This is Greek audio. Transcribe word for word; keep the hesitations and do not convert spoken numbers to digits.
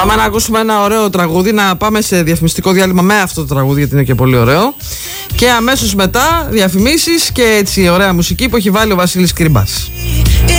Πάμε να ακούσουμε ένα ωραίο τραγούδι, να πάμε σε διαφημιστικό διάλειμμα με αυτό το τραγούδι, γιατί είναι και πολύ ωραίο. Και αμέσως μετά διαφημίσεις και έτσι ωραία μουσική που έχει βάλει ο Βασίλης Κρίμπας.